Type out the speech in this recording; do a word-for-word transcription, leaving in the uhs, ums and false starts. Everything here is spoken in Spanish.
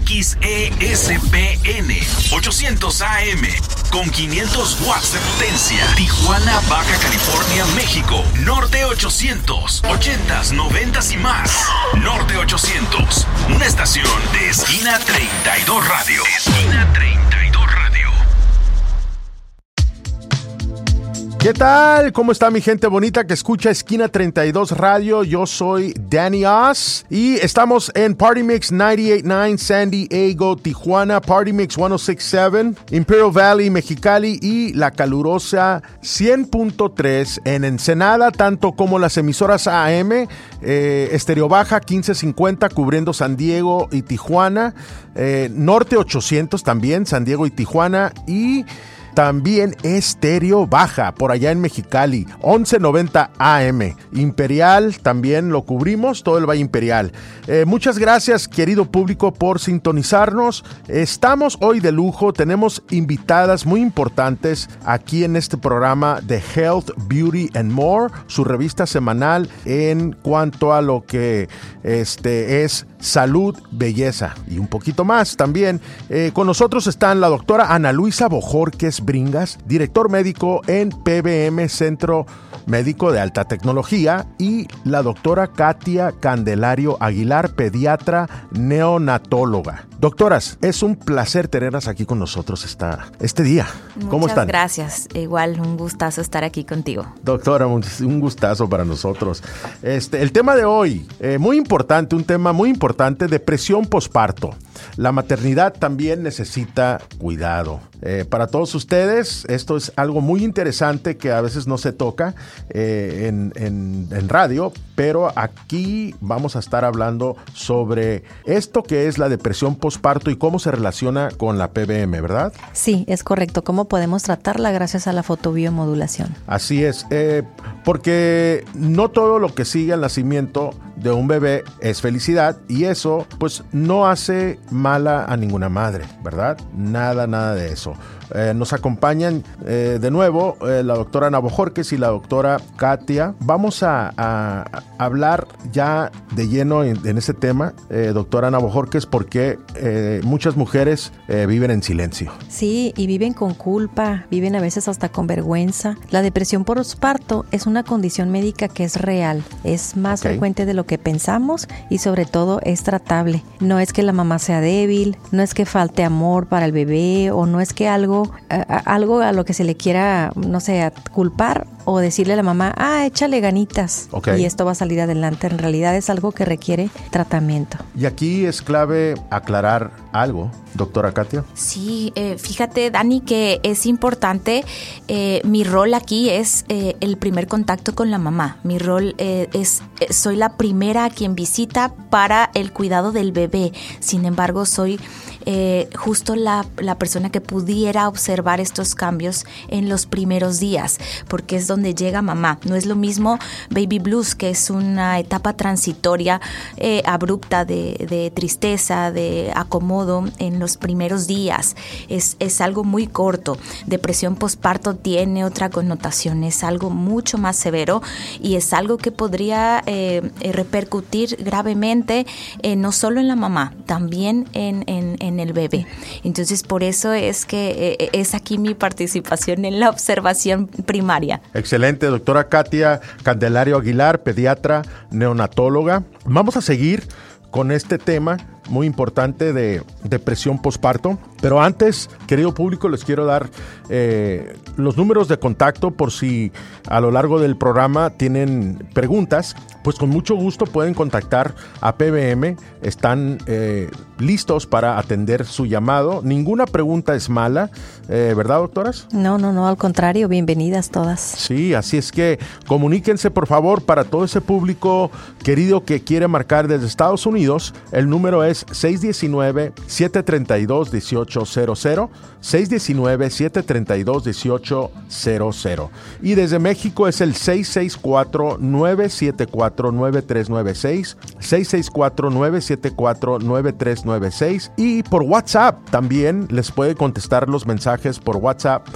X E S P N ochocientos A M con quinientos watts de potencia. Tijuana, Baja California, México. Norte ochocientos, ochentas, noventas y más. Norte ochocientos, una estación de Esquina treinta y dos Radio. Esquina treinta y dos Radio. ¿Qué tal? ¿Cómo está mi gente bonita que escucha Esquina treinta y dos Radio? Yo soy Danny Oz y estamos en Party Mix noventa y ocho punto nueve San Diego, Tijuana, Party Mix ciento sesenta y siete, Imperial Valley, Mexicali y la calurosa cien punto tres en Ensenada, tanto como las emisoras A M, eh, Estéreo Baja quince cincuenta cubriendo San Diego y Tijuana, eh, Norte ochocientos también, San Diego y Tijuana y... también Estéreo Baja, por allá en Mexicali, once noventa A M. Imperial, también lo cubrimos, todo el Valle Imperial. Eh, muchas gracias, querido público, por sintonizarnos. Estamos hoy de lujo, tenemos invitadas muy importantes aquí en este programa de Health, Beauty and More, su revista semanal en cuanto a lo que este, es salud, belleza y un poquito más también. Eh, con nosotros están la doctora Ana Luisa Bojorquez Bringas, director médico en P B M Centro Médico de Alta Tecnología, y la doctora Katia Candelario Aguilar, pediatra neonatóloga. Doctoras, es un placer tenerlas aquí con nosotros esta, este día. ¿Cómo Muchas están? gracias. Igual, un gustazo estar aquí contigo. Doctora, un gustazo para nosotros. Este, el tema de hoy, eh, muy importante, un tema muy importante, depresión posparto. La maternidad también necesita cuidado. Eh, para todos ustedes, esto es algo muy interesante que a veces no se toca eh, en, en, en radio, pero aquí vamos a estar hablando sobre esto que es la depresión posparto y cómo se relaciona con la P B M, ¿verdad? Sí, es correcto. ¿Cómo podemos tratarla gracias a la fotobiomodulación? Así es, eh, porque no todo lo que sigue al nacimiento de un bebé es felicidad y eso pues no hace mala a ninguna madre, ¿verdad? Nada, nada de eso. Eh, nos acompañan eh, de nuevo eh, la doctora Ana Bojorquez y la doctora Katia. Vamos a, a, a hablar ya de lleno en, en ese tema, eh, doctora Ana Bojorquez, porque eh, muchas mujeres eh, viven en silencio. Sí, y viven con culpa, viven a veces hasta con vergüenza. La depresión posparto es una condición médica que es real, es más okay. frecuente de lo que pensamos y sobre todo es tratable. No es que la mamá sea débil, no es que falte amor para el bebé o no es que algo A, a, algo a lo que se le quiera, no sé, culpar o decirle a la mamá, ah, échale ganitas okay. y esto va a salir adelante. En realidad es algo que requiere tratamiento. Y aquí es clave aclarar algo, doctora Katia. Sí, eh, fíjate, Dani, que es importante, eh, mi rol aquí es eh, el primer contacto con la mamá. Mi rol eh, es, eh, soy la primera a quien visita para el cuidado del bebé. Sin embargo, soy eh, justo la, la persona que pudiera observar estos cambios en los primeros días, porque es donde llega mamá. No es lo mismo baby blues, que es una etapa transitoria eh, abrupta de, de tristeza, de acomodo en los primeros días. Es, es algo muy corto. Depresión posparto tiene otra connotación, es algo mucho más severo y es algo que podría eh, repercutir gravemente eh, no solo en la mamá, también en, en, en el bebé. Entonces, por eso es que eh, es aquí mi participación en la observación primaria. Excelente, doctora Katia Candelario Aguilar, pediatra neonatóloga. Vamos a seguir con este tema muy importante de depresión posparto. Pero antes, querido público, les quiero dar eh, los números de contacto por si a lo largo del programa tienen preguntas. Pues con mucho gusto pueden contactar a P B M. Están eh, listos para atender su llamado. Ninguna pregunta es mala, eh, ¿verdad, doctoras? No, no, no, al contrario, bienvenidas todas. Sí, así es que comuníquense, por favor, para todo ese público querido que quiere marcar desde Estados Unidos. El número es seis uno nueve, siete tres dos, uno ocho cero cero, seis uno nueve, siete tres dos, uno ocho cero cero. Y desde México es el seis seis cuatro, nueve siete cuatro, nueve tres nueve seis, seis seis cuatro, nueve siete cuatro, nueve tres nueve seis. Y por WhatsApp también les puede contestar los mensajes por WhatsApp